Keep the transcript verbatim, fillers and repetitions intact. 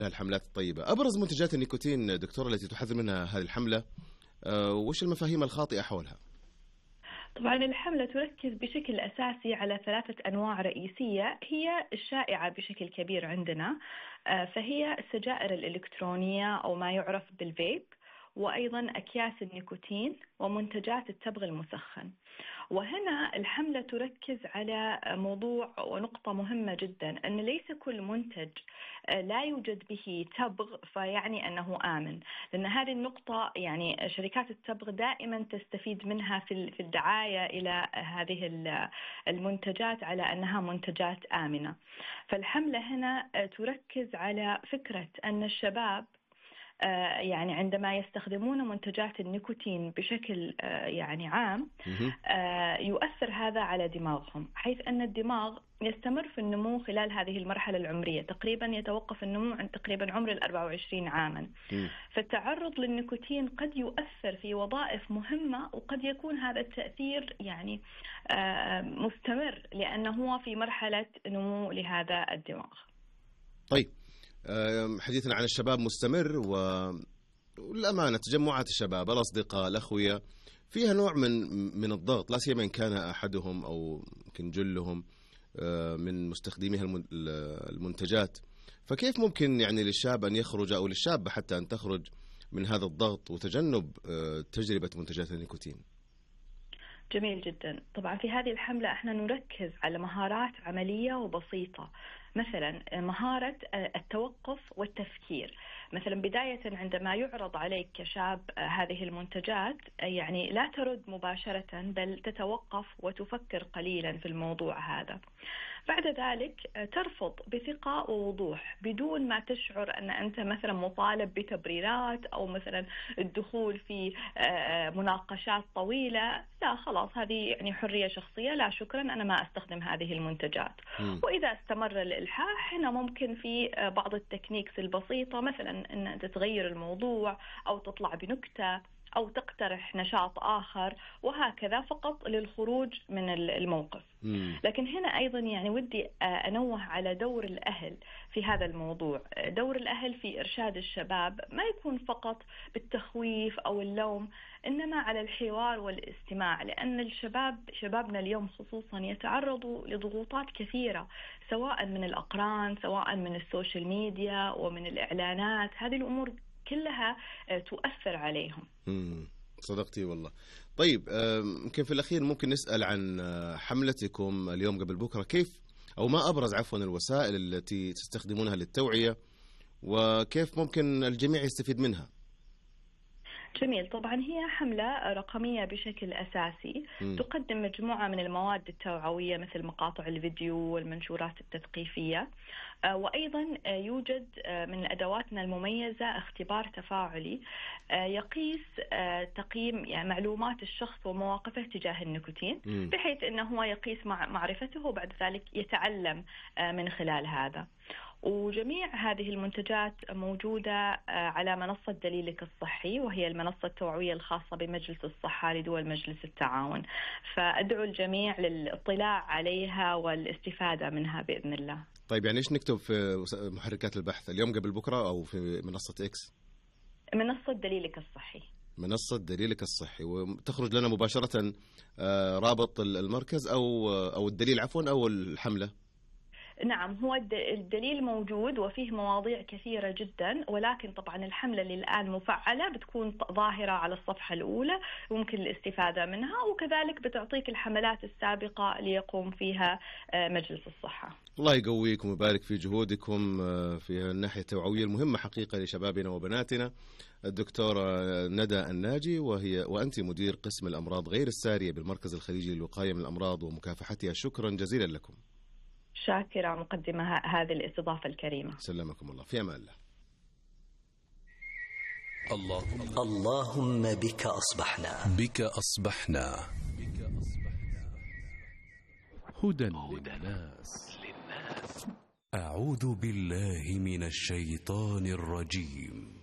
الحملات الطيبة. أبرز منتجات النيكوتين دكتورة التي تحذر منها هذه الحملة، أه وش المفاهيم الخاطئة حولها؟ طبعا الحملة تركز بشكل أساسي على ثلاثة أنواع رئيسية هي الشائعة بشكل كبير عندنا، فهي السجائر الإلكترونية أو ما يعرف بالفيب، وأيضا أكياس النيكوتين ومنتجات التبغ المسخن. وهنا الحملة تركز على موضوع ونقطة مهمة جدا، أن ليس كل منتج لا يوجد به تبغ فيعني أنه آمن، لأن هذه النقطة يعني شركات التبغ دائما تستفيد منها في الدعاية إلى هذه المنتجات على أنها منتجات آمنة. فالحملة هنا تركز على فكرة أن الشباب يعني عندما يستخدمون منتجات النيكوتين بشكل يعني عام يؤثر هذا على دماغهم، حيث أن الدماغ يستمر في النمو خلال هذه المرحلة العمرية، تقريبا يتوقف النمو عند تقريبا عمر الأربعة وعشرين عاما. فالتعرض للنيكوتين قد يؤثر في وظائف مهمة، وقد يكون هذا التأثير يعني مستمر لأنه هو في مرحلة نمو لهذا الدماغ. طيب حديثنا عن الشباب مستمر، والأمانة تجمعات الشباب الأصدقاء الأخوية فيها نوع من من الضغط، لا سيما إن كان أحدهم أو يمكن جلهم من مستخدميها المنتجات. فكيف ممكن يعني للشاب أن يخرج أو للشاب حتى أن تخرج من هذا الضغط وتجنب تجربة منتجات النيكوتين؟ جميل جدا. طبعا في هذه الحملة احنا نركز على مهارات عملية وبسيطة، مثلا مهارة التوقف والتفكير. مثلا بداية عندما يعرض عليك كشاب هذه المنتجات يعني لا ترد مباشرة، بل تتوقف وتفكر قليلا في الموضوع هذا. بعد ذلك ترفض بثقة ووضوح بدون ما تشعر أن أنت مثلا مطالب بتبريرات أو مثلا الدخول في مناقشات طويلة. لا خلاص، هذه يعني حرية شخصية، لا شكرا أنا ما أستخدم هذه المنتجات. م. وإذا استمر الإلحاح هنا ممكن في بعض التكنيكس البسيطة، مثلا أن أنت تغير الموضوع أو تطلع بنكتة أو تقترح نشاط آخر، وهكذا فقط للخروج من الموقف. مم. لكن هنا أيضا يعني ودي أنوه على دور الأهل في هذا الموضوع. دور الأهل في إرشاد الشباب ما يكون فقط بالتخويف أو اللوم، إنما على الحوار والاستماع، لأن الشباب شبابنا اليوم خصوصا يتعرضوا لضغوطات كثيرة، سواء من الأقران سواء من السوشيال ميديا ومن الإعلانات. هذه الأمور كلها تؤثر عليهم. امم صدقتي والله. طيب يمكن في الأخير ممكن نسأل عن حملتكم اليوم قبل بكرة، كيف أو ما أبرز عفوا الوسائل التي تستخدمونها للتوعية، وكيف ممكن الجميع يستفيد منها؟ جميل. طبعا هي حملة رقمية بشكل أساسي، م. تقدم مجموعة من المواد التوعوية مثل مقاطع الفيديو والمنشورات التثقيفية، وأيضا يوجد من أدواتنا المميزة اختبار تفاعلي يقيس تقييم يعني معلومات الشخص ومواقفه تجاه النيكوتين، م. بحيث أنه هو يقيس معرفته وبعد ذلك يتعلم من خلال هذا. وجميع هذه المنتجات موجودة على منصة دليلك الصحي، وهي المنصة التوعوية الخاصة بمجلس الصحة لدول مجلس التعاون، فأدعو الجميع للاطلاع عليها والاستفادة منها بإذن الله. طيب يعني إيش نكتب في محركات البحث اليوم قبل بكرة أو في منصة إكس؟ منصة دليلك الصحي. منصة دليلك الصحي، وتخرج لنا مباشرة رابط المركز أو أو الدليل عفوا أو الحملة؟ نعم، هو الدليل موجود وفيه مواضيع كثيرة جدا، ولكن طبعا الحملة اللي الآن مفعلة بتكون ظاهرة على الصفحة الأولى وممكن الاستفادة منها، وكذلك بتعطيك الحملات السابقة ليقوم فيها مجلس الصحة. الله يقويكم ويبارك في جهودكم في الناحية التوعوية المهمة حقيقة لشبابنا وبناتنا. الدكتورة ندى الناجي، وهي وأنت مدير قسم الأمراض غير السارية بالمركز الخليجي للوقاية من الأمراض ومكافحتها، شكرا جزيلا لكم. شاكرة مقدمة هذه الاستضافة الكريمة. سلمكم الله، في أمان الله. اللهم اللهم بك أصبحنا بك أصبحنا هدى للناس. أعوذ بالله من الشيطان الرجيم.